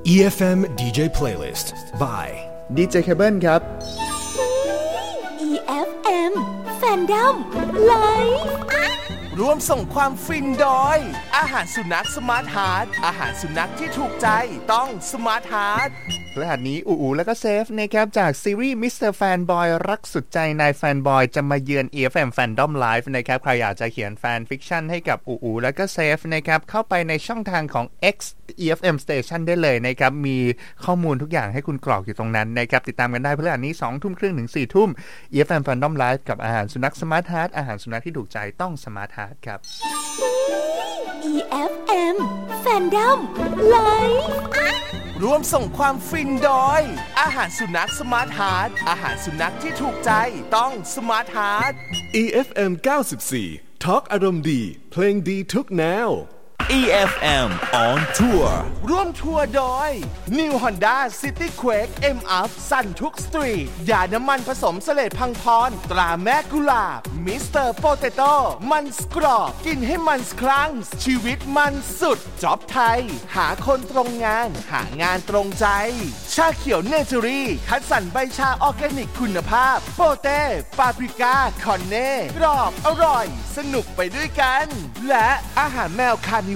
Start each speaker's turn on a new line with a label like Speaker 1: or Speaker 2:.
Speaker 1: EFM DJ Playlist by
Speaker 2: DJ Cable ครับ
Speaker 3: EFM Fandom Live
Speaker 4: ร่วมส่งความฟินโดยอาหารสุนัขสมาร์ทฮาร์ทอาหารสุนัขที่ถูกใจต้องสมาร์ทฮาร์ท
Speaker 2: รหัสนี้อูแล้วก็เซฟนะครับจากซีรีส์ Mr. Fanboy รักสุดใจนายแฟนบอยจะมาเยือน EFM Fandom Live นะครับใครอยากจะเขียนแฟนฟิกชันให้กับอูแล้วก็เซฟนะครับเข้าไปในช่องทางของ X EFM Station ได้เลยนะครับมีข้อมูลทุกอย่างให้คุณกรอกอยู่ตรงนั้นนะครับติดตามกันได้พฤหัสนี้ 20:30 ถึง 4:00 EFM Fandom Live กับอาหารสุนัข Smart Heart อาหารสุนัขที่ถูกใจต้อง Smart Heart ครับ
Speaker 3: EFM Fandom Live
Speaker 4: ร่วมส่งความฟินโดยอาหารสุนัขสมาร์ทฮาร์ทอาหารสุนัขที่ถูกใจต้องสมาร์ทฮาร์ท
Speaker 1: EFM 94 Talk อารมณ์ดีเพลงดีทุกแนว
Speaker 5: EFM on Tour
Speaker 4: ร่วมทัวร์โดย New Honda City Quake M-Up สั่นทุกสตรีทยาน้ำมันผสมเสลดพังพรตราแม่กุหลาบ Mr. Potato มันสกรอบกินให้มันคลั่งชีวิตมันสุดจ็อบไทยหาคนตรงงานหางานตรงใจชาเขียวเนเจอรี่คัดสรรใบชาออร์แกนิกคุณภาพโปเต้ปาปริก้าคอนเน่กรอบอร่อยสนุกไปด้วยกันและอาหารแมวคานิ